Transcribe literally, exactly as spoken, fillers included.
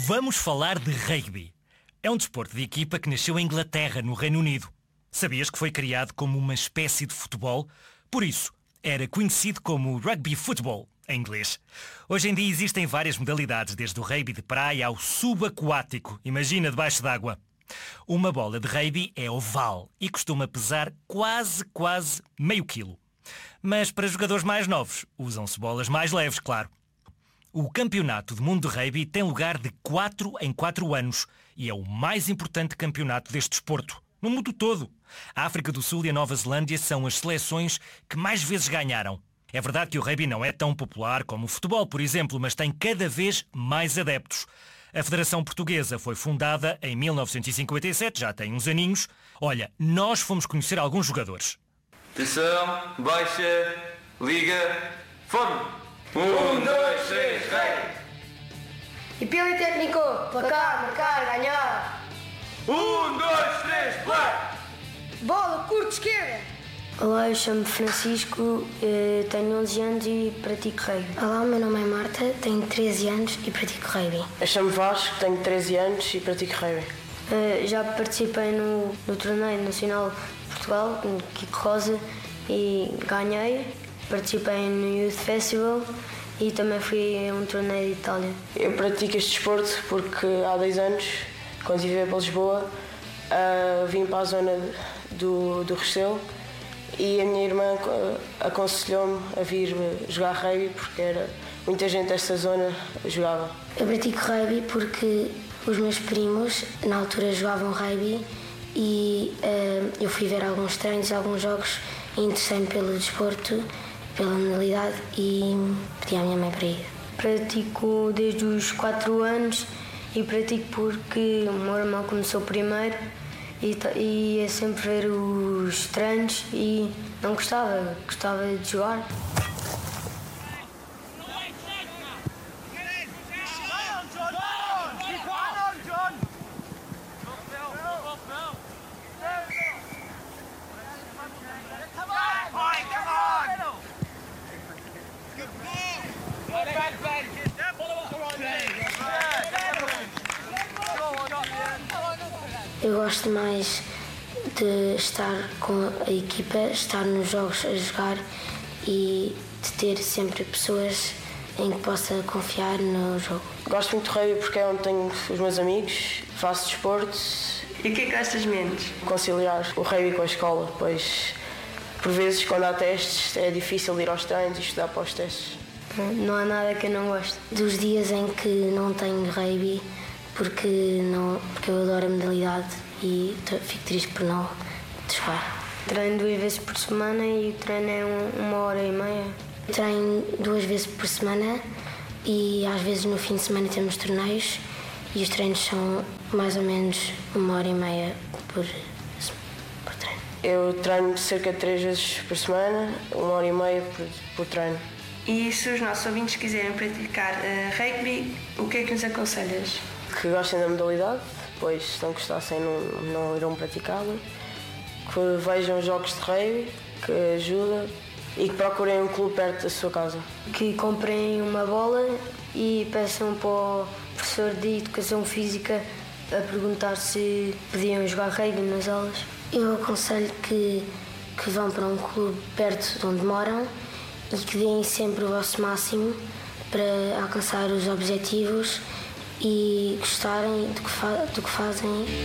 Vamos falar de rugby. É um desporto de equipa que nasceu em Inglaterra, no Reino Unido. Sabias que foi criado como uma espécie de futebol? Por isso, era conhecido como rugby football, em inglês. Hoje em dia existem várias modalidades, desde o rugby de praia ao subaquático. Imagina debaixo d'água. Uma bola de rugby é oval e costuma pesar quase, quase meio quilo. Mas para jogadores mais novos, usam-se bolas mais leves, claro. O Campeonato do Mundo de Rugby tem lugar de quatro em quatro anos e é o mais importante campeonato deste desporto, no mundo todo. A África do Sul e a Nova Zelândia são as seleções que mais vezes ganharam. É verdade que o rugby não é tão popular como o futebol, por exemplo, mas tem cada vez mais adeptos. A Federação Portuguesa foi fundada em mil novecentos e cinquenta e sete, já tem uns aninhos. Olha, nós fomos conhecer alguns jogadores. Atenção, baixa, liga, forma! Um, dois, três, rei! E pelo técnico, placar, marcar, ganhar. Um, dois, três, play! Bola, curto, esquerda. Olá, eu chamo-me Francisco, tenho onze anos e pratico rugby. Olá, o meu nome é Marta, tenho treze anos e pratico rugby. Eu chamo Vasco, tenho treze anos e pratico rugby. Uh, já participei no, no torneio nacional de Portugal, no Kiko Rosa, e ganhei. Participei no Youth Festival e também fui a um torneio de Itália. Eu pratico este desporto porque há dois anos, quando estive para Lisboa, uh, vim para a zona do, do Restelo e a minha irmã aconselhou-me a vir jogar rugby porque era, muita gente desta zona jogava. Eu pratico rugby porque os meus primos na altura jogavam rugby e uh, eu fui ver alguns treinos, alguns jogos e interessei-me pelo desporto, pela modalidade e pedi à minha mãe para ir. Pratico desde os quatro anos e pratico porque o meu irmão começou primeiro e, e ia sempre ver os treinos e não gostava, gostava de jogar. Eu gosto mais de estar com a equipa, estar nos jogos a jogar e de ter sempre pessoas em que possa confiar no jogo. Gosto muito de rugby porque é onde tenho os meus amigos, faço desporto. E o que é que gostas menos? Conciliar o rugby com a escola, pois por vezes quando há testes é difícil ir aos treinos e estudar para os testes. Não há nada que eu não gosto. Dos dias em que não tenho rugby, porque, não, porque eu adoro a modalidade e fico triste por não jogar. Treino duas vezes por semana e o treino é um, uma hora e meia. Treino duas vezes por semana e às vezes no fim de semana temos torneios e os treinos são mais ou menos uma hora e meia por, por treino. Eu treino cerca de três vezes por semana, uma hora e meia por, por treino. E se os nossos ouvintes quiserem praticar uh, rugby, o que é que nos aconselhas? Que gostem da modalidade, pois se não gostassem não, não irão praticá-la. Que vejam jogos de rugby, que ajuda e que procurem um clube perto da sua casa. Que comprem uma bola e peçam para o professor de Educação Física a perguntar se podiam jogar rugby nas aulas. Eu aconselho que, que vão para um clube perto de onde moram e que deem sempre o vosso máximo para alcançar os objetivos e gostarem do que, fa- do que fazem.